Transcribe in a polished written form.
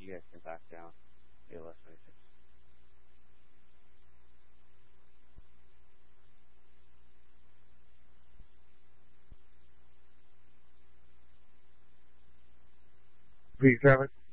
you guys can back down. ALS 26. Please, Trevor.